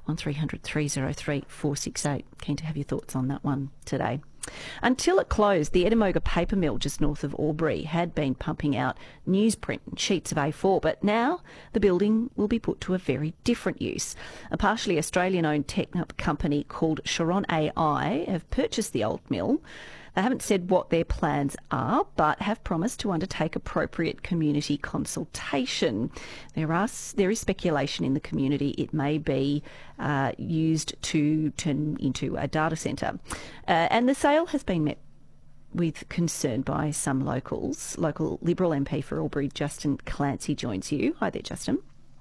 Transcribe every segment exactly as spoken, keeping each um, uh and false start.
one three hundred three oh three four six eight. Keen to have your thoughts on that one today. Until it closed, the Ettamogah paper mill just north of Albury had been pumping out newsprint and sheets of A four, but now the building will be put to a very different use. A partially Australian-owned tech company called Chiron A I have purchased the old mill. They haven't said what their plans are, but have promised to undertake appropriate community consultation. There are there is speculation in the community it may be uh, used to turn into a data centre. Uh, and the sale has been met with concern by some locals. Local Liberal M P for Albury, Justin Clancy, joins you. Hi there, Justin.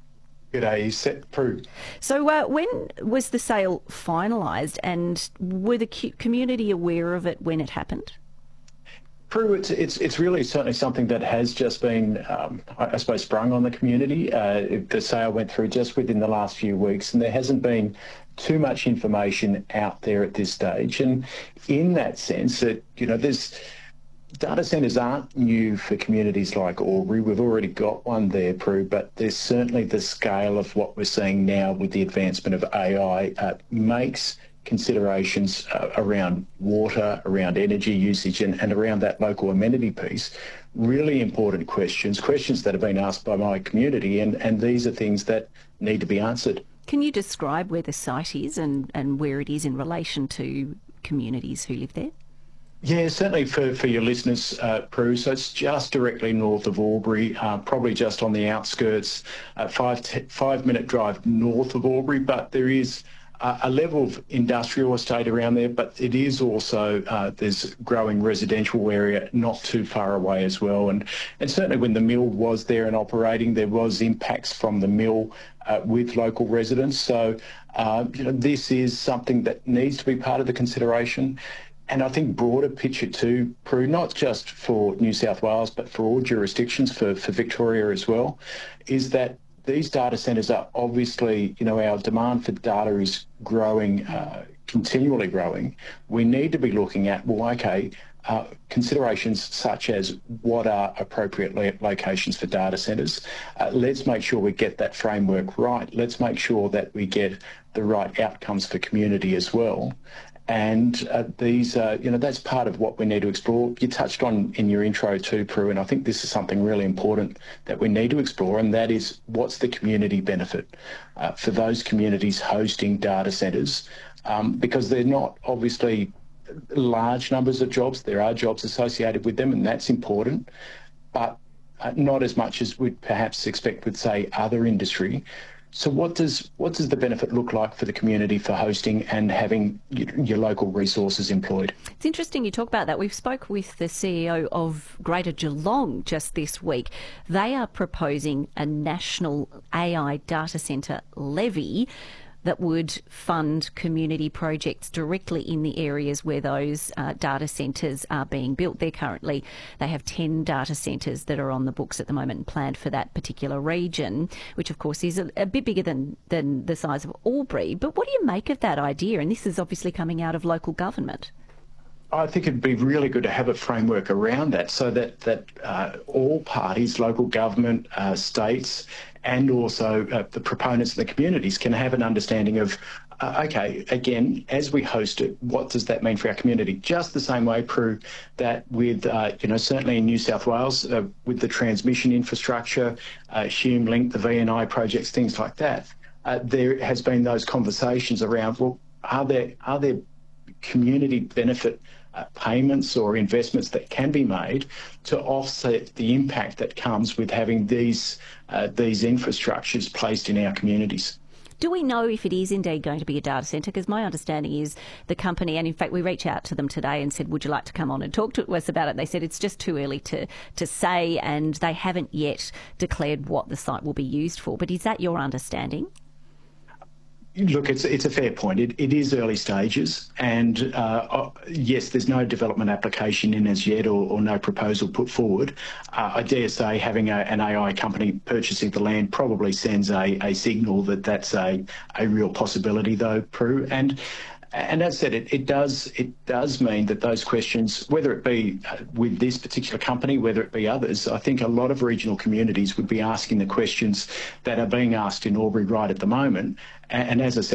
G'day, Seth Prue. So uh, when was the sale finalised, and were the community aware of it when it happened? Prue, it's, it's, it's really certainly something that has just been, um, I suppose, sprung on the community. Uh, the sale went through just within the last few weeks, and there hasn't been too much information out there at this stage. And in that sense, that you know, there's data centres aren't new for communities like Albury. We've already got one there, Prue, but there's certainly the scale of what we're seeing now with the advancement of A I uh, makes considerations uh, around water, around energy usage and, and around that local amenity piece really important questions, questions that have been asked by my community, and, and these are things that need to be answered. Can you describe where the site is and, and where it is in relation to communities who live there? Yeah, certainly for, for your listeners, uh, Prue. So it's just directly north of Albury, uh, probably just on the outskirts, uh, five, t- five minute drive north of Albury, but there is uh, a level of industrial estate around there, but it is also, uh, there's growing residential area not too far away as well. And, and certainly when the mill was there and operating, there was impacts from the mill uh, with local residents. So, uh, you know, this is something that needs to be part of the consideration. And I think broader picture too, Prue, not just for New South Wales, but for all jurisdictions, for, for Victoria as well, is that these data centres are obviously, you know, our demand for data is growing, uh, continually growing. We need to be looking at, well, okay, uh, considerations such as what are appropriate lo- locations for data centres. Uh, let's make sure we get that framework right. Let's make sure that we get the right outcomes for community as well. And uh, these, uh, you know, that's part of what we need to explore. You touched on in your intro too, Prue, and I think this is something really important that we need to explore, and that is what's the community benefit uh, for those communities hosting data centres, um, because they're not obviously large numbers of jobs. There are jobs associated with them, and that's important, but uh, not as much as we'd perhaps expect with, say, other industry. So what does what does the benefit look like for the community for hosting and having your, your local resources employed? It's interesting you talk about that. We've spoke with the C E O of Greater Geelong just this week. They are proposing a national A I data centre levy that would fund community projects directly in the areas where those uh, data centres are being built. They're currently, they have ten data centres that are on the books at the moment and planned for that particular region, which of course is a, a bit bigger than, than the size of Albury. But what do you make of that idea? And this is obviously coming out of local government. I think it'd be really good to have a framework around that so that, that uh, all parties, local government, uh, states, and also uh, the proponents and the communities can have an understanding of, uh, okay, again, as we host it, what does that mean for our community? Just the same way, Prue, that with, uh, you know, certainly in New South Wales, uh, with the transmission infrastructure, uh, Hume Link, the V and I projects, things like that, uh, there has been those conversations around, well, are there, are there community benefit Uh, payments or investments that can be made to offset the impact that comes with having these uh, these infrastructures placed in our communities. Do we know if it is indeed going to be a data centre? Because my understanding is the company, and in fact we reached out to them today and said, would you like to come on and talk to us about it? They said it's just too early to, to say, and they haven't yet declared what the site will be used for. But is that your understanding? Look, it's it's a fair point. It, it is early stages, and uh, yes, there's no development application in as yet, or, or no proposal put forward. Uh, I dare say having a, an A I company purchasing the land probably sends a, a signal that that's a, a real possibility, though, Prue. And And as I said, it, it does it does mean that those questions, whether it be with this particular company, whether it be others, I think a lot of regional communities would be asking the questions that are being asked in Albury right at the moment. And, and as I said,